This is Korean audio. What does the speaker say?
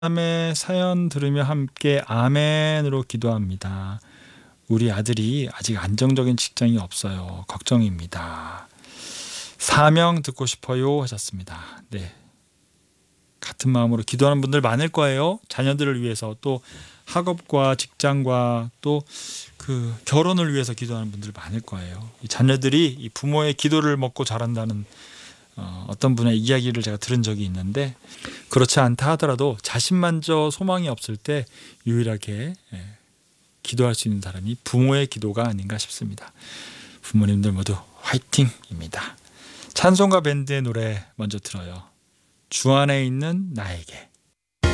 다음에 사연 들으며 함께 아멘으로 기도합니다. 우리 아들이 아직 안정적인 직장이 없어요. 걱정입니다. 사명 듣고 싶어요 하셨습니다. 네, 같은 마음으로 기도하는 분들 많을 거예요. 자녀들을 위해서, 또 학업과 직장과 또 그 결혼을 위해서 기도하는 분들 많을 거예요. 이 자녀들이 이 부모의 기도를 먹고 자란다는 어떤 분의 이야기를 제가 들은 적이 있는데, 그렇지 않다 하더라도 자신만저 소망이 없을 때 유일하게 기도할 수 있는 사람이 부모의 기도가 아닌가 싶습니다. 부모님들 모두 화이팅입니다. 찬송가 밴드의 노래 먼저 들어요. 주 안에 있는 나에게.